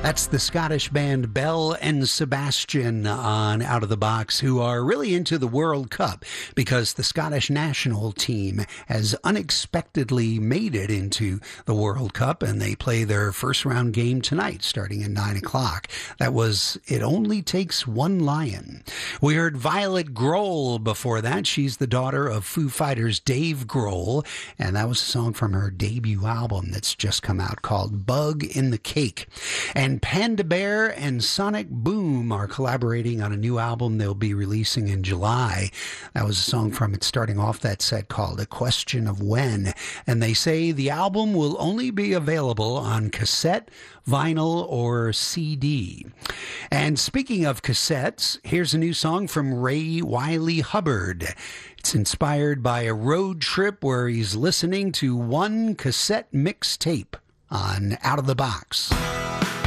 That's the Scottish band Belle and Sebastian on Out of the Box, who are really into the World Cup because the Scottish national team has unexpectedly made it into the World Cup, and they play their first round game tonight starting at 9 o'clock. That was It Only Takes One Lion. We heard Violet Grohl before that. She's the daughter of Foo Fighters' Dave Grohl, and that was a song from her debut album that's just come out called Bug in the Cake. And Panda Bear and Sonic Boom are collaborating on a new album they'll be releasing in July. That was a song from it starting off that set called A Question of When. And they say the album will only be available on cassette, vinyl, or CD. And speaking of cassettes, here's a new song from Ray Wiley Hubbard. It's inspired by a road trip where he's listening to one cassette mixtape on Out of the Box.